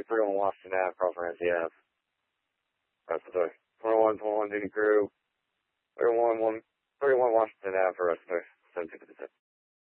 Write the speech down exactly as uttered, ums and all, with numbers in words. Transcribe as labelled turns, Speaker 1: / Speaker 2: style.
Speaker 1: thirty-one Washington Ave, Cross Ramsey Ave. Rest of the day. twenty-one, twenty-one, Duty Crew. thirty-one, one, thirty-one Washington Ave for rest of the day. seven fifty.